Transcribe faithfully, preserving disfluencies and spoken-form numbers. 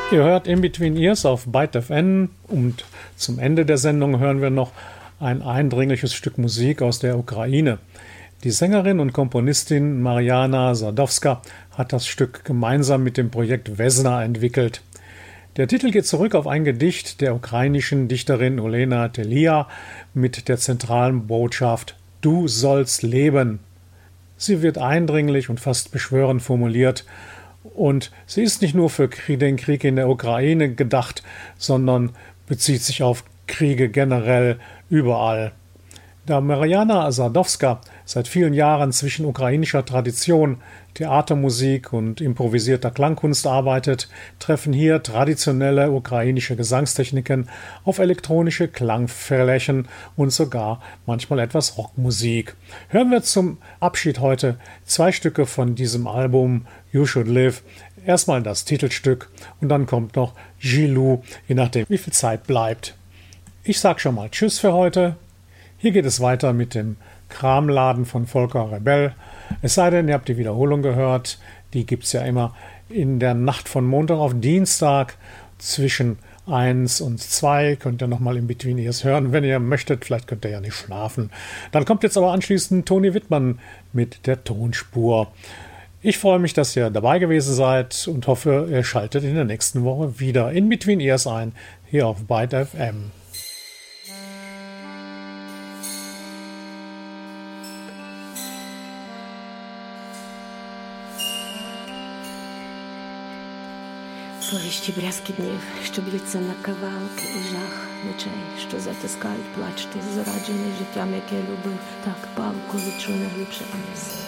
Ihr hört In Between Ears auf Byte F M und zum Ende der Sendung hören wir noch ein eindringliches Stück Musik aus der Ukraine. Die Sängerin und Komponistin Mariana Sadowska hat das Stück gemeinsam mit dem Projekt Vesna entwickelt. Der Titel geht zurück auf ein Gedicht der ukrainischen Dichterin Olena Telia mit der zentralen Botschaft „Du sollst leben“. Sie wird eindringlich und fast beschwörend formuliert. Und sie ist nicht nur für den Krieg in der Ukraine gedacht, sondern bezieht sich auf Kriege generell überall. Da Mariana Sadowska seit vielen Jahren zwischen ukrainischer Tradition, Theatermusik und improvisierter Klangkunst arbeitet, treffen hier traditionelle ukrainische Gesangstechniken auf elektronische Klangflächen und sogar manchmal etwas Rockmusik. Hören wir zum Abschied heute zwei Stücke von diesem Album You Should Live. Erstmal das Titelstück und dann kommt noch Gilou, je nachdem wie viel Zeit bleibt. Ich sag schon mal Tschüss für heute. Hier geht es weiter mit dem Kramladen von Volker Rebell. Es sei denn, ihr habt die Wiederholung gehört. Die gibt es ja immer in der Nacht von Montag auf Dienstag zwischen eins und zwei. Könnt ihr nochmal in Between Ears hören, wenn ihr möchtet. Vielleicht könnt ihr ja nicht schlafen. Dann kommt jetzt aber anschließend Toni Wittmann mit der Tonspur. Ich freue mich, dass ihr dabei gewesen seid und hoffe, ihr schaltet in der nächsten Woche wieder in Between Ears ein, hier auf Byte F M. Зловіщі брязки днів, що б'ються на кавалки, і жах ночей, що затискають плач тих зраджених життям, яке любив, так палко відчув найглибше вниз.